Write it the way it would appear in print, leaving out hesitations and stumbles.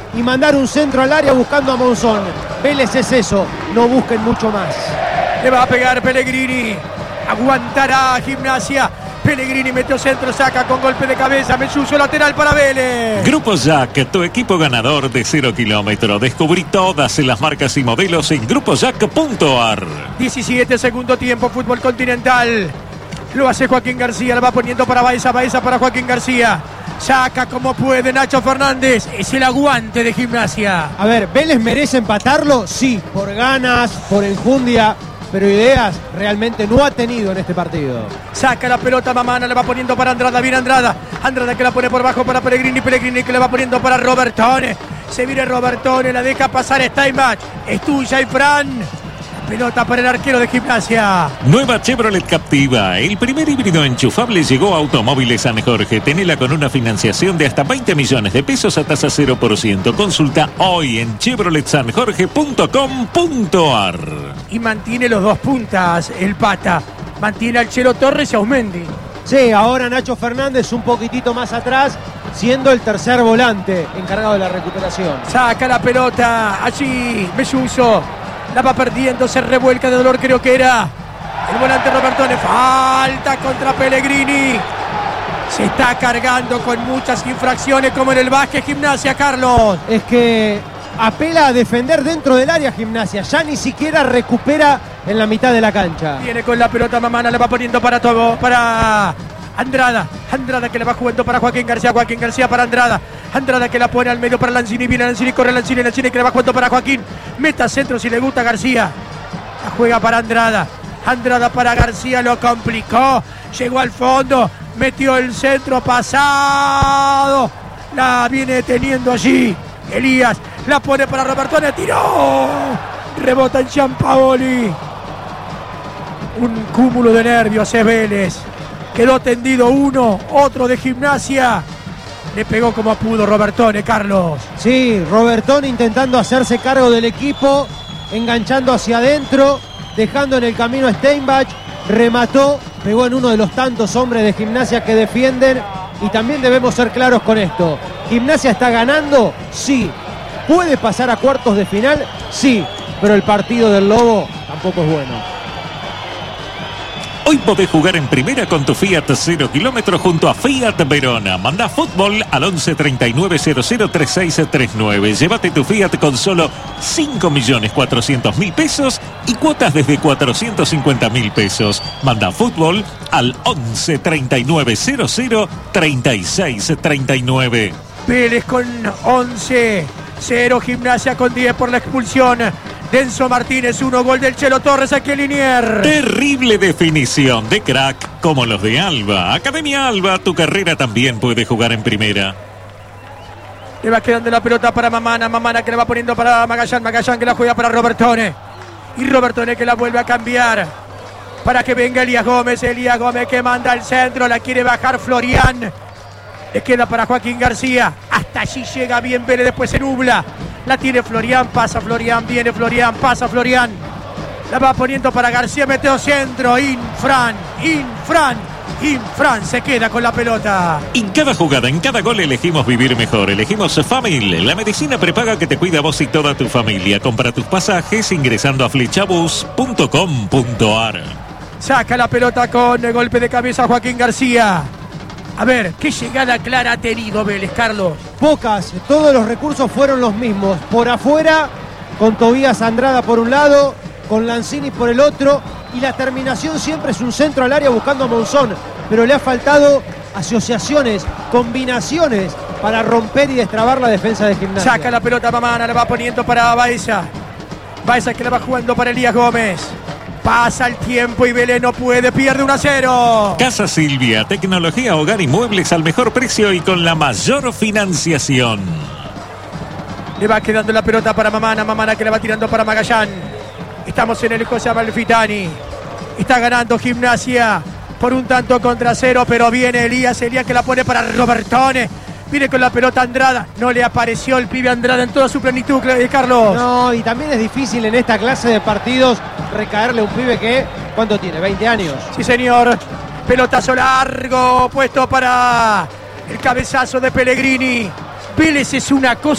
y mandar un centro al área buscando a Monzón. Vélez es eso, no busquen mucho más. Le va a pegar Pellegrini, aguantará Gimnasia. Pellegrini metió centro, saca con golpe de cabeza, Melluso lateral para Vélez. Grupo Jack, tu equipo ganador de 0 kilómetros. Descubrí todas las marcas y modelos en grupojack.ar. 17 segundo tiempo, fútbol continental. Lo hace Joaquín García, la va poniendo para Baeza, Baeza para Joaquín García. Saca como puede Nacho Fernández, es el aguante de Gimnasia. A ver, ¿Vélez merece empatarlo? Sí, por ganas, por enjundia, pero ideas realmente no ha tenido en este partido. Saca la pelota Mamana, le va poniendo para Andrada, viene Andrada. Andrada que la pone por bajo para Pellegrini, Pellegrini que le va poniendo para Robertone. Se viene Robertone, la deja pasar Steinbach. Es tuya y Fran. Pelota para el arquero de Gimnasia. Nueva Chevrolet Captiva, el primer híbrido enchufable llegó a Automóviles San Jorge. Tenela con una financiación de hasta 20 millones de pesos a tasa 0%. Consulta hoy en chevroletsanjorge.com.ar. Y mantiene los dos puntas el Pata. Mantiene al Chelo Torres y a Ausmendi. Sí, ahora Nacho Fernández un poquitito más atrás, siendo el tercer volante encargado de la recuperación. Saca la pelota, allí Melluso. La va perdiendo, se revuelca de dolor, creo que era el volante Robertone. Falta contra Pellegrini. Se está cargando con muchas infracciones como en el básquet Gimnasia, Carlos. Es que apela a defender dentro del área Gimnasia, ya ni siquiera recupera en la mitad de la cancha. Viene con la pelota Mamana, la va poniendo para todo, para Andrada. Andrada que le va jugando para Joaquín García, Joaquín García para Andrada. Andrada que la pone al medio para Lanzini, viene Lanzini, corre Lanzini, Lanzini que le va jugando para Joaquín. Meta centro si le gusta García. La juega para Andrada. Andrada para García, lo complicó. Llegó al fondo, metió el centro pasado. La viene teniendo allí Elías. La pone para Robertone, tiró. Rebota en Giampaoli. Un cúmulo de nervios es Vélez. Quedó tendido uno, otro de Gimnasia. Le pegó como pudo Robertone, Carlos. Sí, Robertone intentando hacerse cargo del equipo, enganchando hacia adentro, dejando en el camino a Steinbach, remató, pegó en uno de los tantos hombres de Gimnasia que defienden. Y también debemos ser claros con esto. ¿Gimnasia está ganando? Sí. ¿Puede pasar a cuartos de final? Sí. Pero el partido del Lobo tampoco es bueno. Hoy podés jugar en primera con tu Fiat 0 kilómetros junto a Fiat Verona. Mandá fútbol al 11 39 00 3639. Llévate tu Fiat con solo 5.400.000 pesos y cuotas desde 450.000 pesos. Manda fútbol al 11 39 00 3639. Vélez con 11, 0 Gimnasia con 10 por la expulsión. Denso Martínez, 1, gol del Chelo Torres, aquí en Liniers. Terrible definición de crack como los de Alba. Academia Alba, tu carrera también puede jugar en primera. Le va quedando la pelota para Mamana, Mamana que le va poniendo para Magallán, Magallán que la juega para Robertone. Y Robertone que la vuelve a cambiar para que venga Elías Gómez que manda al centro, la quiere bajar Florian. Le queda para Joaquín García. Hasta allí llega bien Vélez, después se nubla. La tiene Florian, pasa Florian, viene Florian, pasa Florian. La va poniendo para García, metió centro. Infran se queda con la pelota. En cada jugada, en cada gol elegimos vivir mejor. Elegimos Famil, la medicina prepaga que te cuida a vos y toda tu familia. Compra tus pasajes ingresando a flechabus.com.ar. Saca la pelota con el golpe de cabeza Joaquín García. A ver, ¿qué llegada clara ha tenido Vélez, Carlos? Pocas, todos los recursos fueron los mismos. Por afuera, con Tobías Andrada por un lado, con Lanzini por el otro, y la terminación siempre es un centro al área buscando a Monzón. Pero le ha faltado asociaciones, combinaciones para romper y destrabar la defensa de Gimnasia. Saca la pelota Mamana, la va poniendo para Baeza. Baeza que la va jugando para Elías Gómez. Pasa el tiempo y Vélez no puede, pierde 1-0. Casa Silvia, tecnología, hogar y muebles al mejor precio y con la mayor financiación. Le va quedando la pelota para Mamana, Mamana que la va tirando para Magallán. Estamos en el José Amalfitani. Está ganando Gimnasia por 1-0, pero viene Elías que la pone para Robertone. Viene con la pelota Andrada. No le apareció el pibe Andrada en toda su plenitud, Carlos. No, y también es difícil en esta clase de partidos recaerle a un pibe que, ¿cuánto tiene? 20 años. Sí, señor. Pelotazo largo puesto para el cabezazo de Pellegrini. Vélez es una cosa